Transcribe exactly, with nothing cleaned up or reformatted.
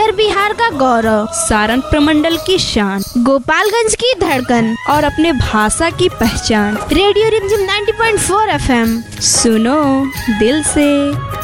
उत्तर बिहार का गौरव, सारण प्रमंडल की शान, गोपालगंज की धड़कन और अपने भाषा की पहचान। रेडियो रिमझिम नब्बे पॉइंट चार एफएम, सुनो दिल से।